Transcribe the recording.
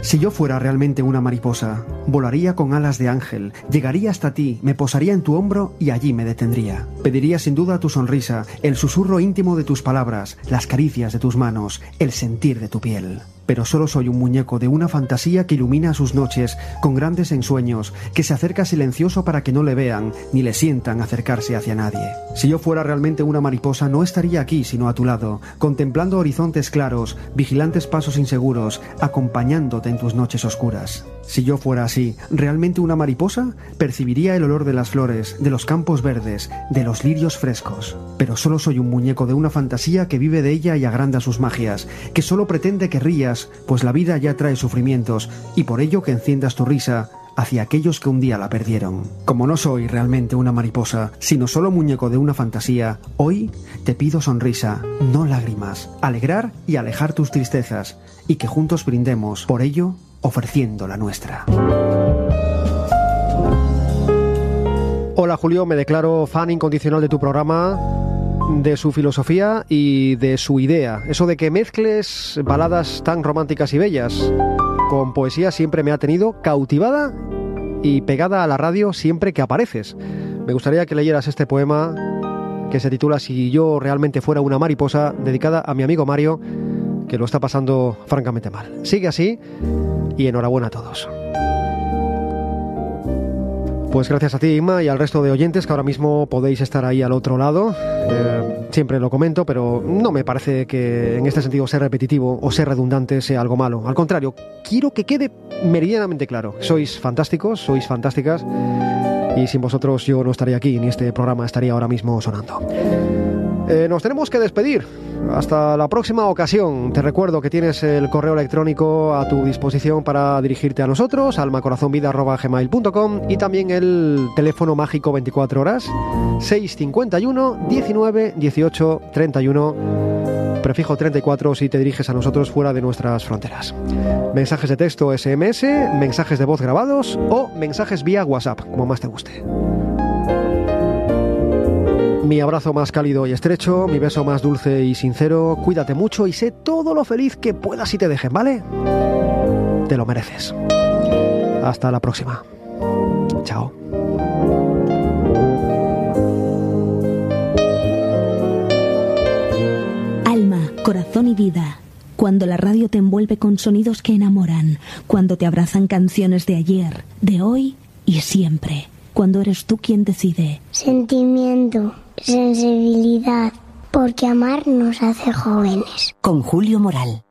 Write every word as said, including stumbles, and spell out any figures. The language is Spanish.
Si yo fuera realmente una mariposa, volaría con alas de ángel, llegaría hasta ti, me posaría en tu hombro y allí me detendría. Pediría sin duda tu sonrisa, el susurro íntimo de tus palabras, las caricias de tus manos, el sentir de tu piel. Pero solo soy un muñeco de una fantasía que ilumina sus noches con grandes ensueños, que se acerca silencioso para que no le vean ni le sientan acercarse hacia nadie. Si yo fuera realmente una mariposa, no estaría aquí sino a tu lado, contemplando horizontes claros, vigilantes pasos inseguros, acompañándote en tus noches oscuras. Si yo fuera así, realmente una mariposa, percibiría el olor de las flores, de los campos verdes, de los lirios frescos. Pero solo soy un muñeco de una fantasía que vive de ella y agranda sus magias, que solo pretende que rías, pues la vida ya trae sufrimientos, y por ello que enciendas tu risa hacia aquellos que un día la perdieron. Como no soy realmente una mariposa, sino solo muñeco de una fantasía, hoy te pido sonrisa, no lágrimas, alegrar y alejar tus tristezas, y que juntos brindemos por ello, ofreciendo la nuestra. Hola Julio, me declaro fan incondicional de tu programa, de su filosofía y de su idea. Eso de que mezcles baladas tan románticas y bellas con poesía siempre me ha tenido cautivada y pegada a la radio siempre que apareces. Me gustaría que leyeras este poema que se titula Si yo realmente fuera una mariposa, dedicada a mi amigo Mario, que lo está pasando francamente mal. Sigue así y enhorabuena a todos. Pues gracias a ti, Inma, y al resto de oyentes que ahora mismo podéis estar ahí al otro lado. Eh, siempre lo comento, pero no me parece que en este sentido ser repetitivo o ser redundante sea algo malo. Al contrario, quiero que quede meridianamente claro. Sois fantásticos, sois fantásticas, y sin vosotros yo no estaría aquí, ni este programa estaría ahora mismo sonando. Eh, nos tenemos que despedir. Hasta la próxima ocasión. Te recuerdo que tienes el correo electrónico a tu disposición para dirigirte a nosotros, almacorazonvida arroba gmail punto com, y también el teléfono mágico veinticuatro horas, seis cincuenta y uno, diecinueve, dieciocho, treinta y uno, prefijo treinta y cuatro si te diriges a nosotros fuera de nuestras fronteras. Mensajes de texto ese eme ese, mensajes de voz grabados o mensajes vía WhatsApp, como más te guste. Mi abrazo más cálido y estrecho, mi beso más dulce y sincero, cuídate mucho y sé todo lo feliz que puedas y te dejen, ¿vale? Te lo mereces. Hasta la próxima. Chao. Alma, corazón y vida. Cuando la radio te envuelve con sonidos que enamoran, cuando te abrazan canciones de ayer, de hoy y siempre. Cuando eres tú quien decide. Sentimiento, sensibilidad, porque amar nos hace jóvenes. Con Julio Moral.